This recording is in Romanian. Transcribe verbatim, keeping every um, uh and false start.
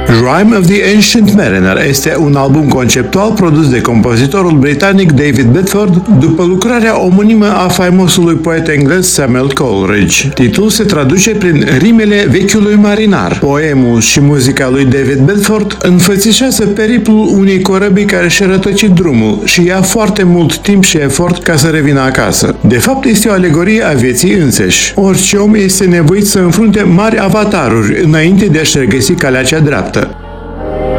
Rime of the Ancient Mariner este un album conceptual produs de compozitorul britanic David Bedford după lucrarea omonimă a faimosului poet englez Samuel Coleridge. Titlul se traduce prin rimele vechiului marinar. Poemul și muzica lui David Bedford înfățișează periplul unei corăbii care și-a rătăcit drumul și ia foarte mult timp și efort ca să revină acasă. De fapt, este o alegorie a vieții înseși. Orice om este nevoit să înfrunte mari avataruri înainte de a-și regăsi calea cea dreaptă.